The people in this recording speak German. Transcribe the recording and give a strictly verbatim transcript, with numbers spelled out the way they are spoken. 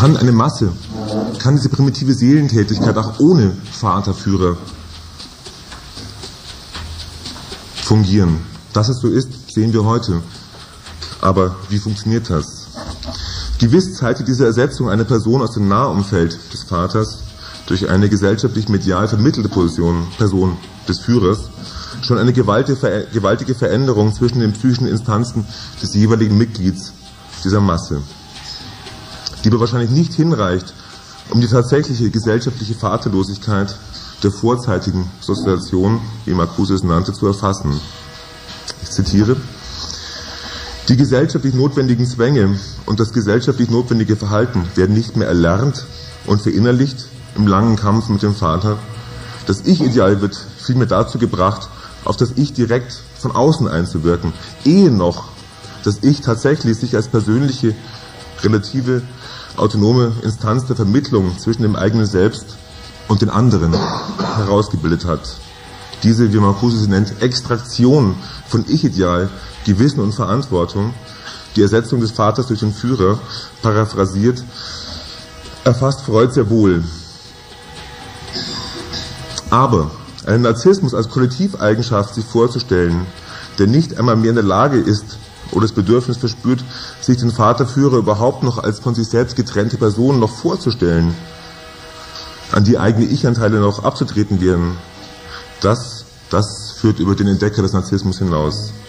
Kann eine Masse, kann diese primitive Seelentätigkeit auch ohne Vaterführer fungieren? Dass es so ist, sehen wir heute. Aber wie funktioniert das? Gewiss zeitigt diese Ersetzung einer Person aus dem Nahumfeld des Vaters durch eine gesellschaftlich-medial vermittelte Person, Person des Führers schon eine gewaltige Veränderung zwischen den psychischen Instanzen des jeweiligen Mitglieds dieser Masse, die aber wahrscheinlich nicht hinreicht, um die tatsächliche gesellschaftliche Vaterlosigkeit der vorzeitigen Sozialisation, wie Marcuse es nannte, zu erfassen. Ich zitiere: Die gesellschaftlich notwendigen Zwänge und das gesellschaftlich notwendige Verhalten werden nicht mehr erlernt und verinnerlicht im langen Kampf mit dem Vater. Das Ich-Ideal wird vielmehr dazu gebracht, auf das Ich direkt von außen einzuwirken, ehe noch das Ich tatsächlich sich als persönliche, relative, autonome Instanz der Vermittlung zwischen dem eigenen Selbst und den anderen herausgebildet hat. Diese, wie Marcuse sie nennt, Extraktion von Ich-Ideal, Gewissen und Verantwortung, die Ersetzung des Vaters durch den Führer, paraphrasiert, erfasst Freud sehr wohl. Aber einen Narzissmus als Kollektiveigenschaft sich vorzustellen, der nicht einmal mehr in der Lage ist oder das Bedürfnis verspürt, sich den Vaterführer überhaupt noch als von sich selbst getrennte Person noch vorzustellen, an die eigene Ich-Anteile noch abzutreten wären, das, das führt über den Entdecker des Narzissmus hinaus.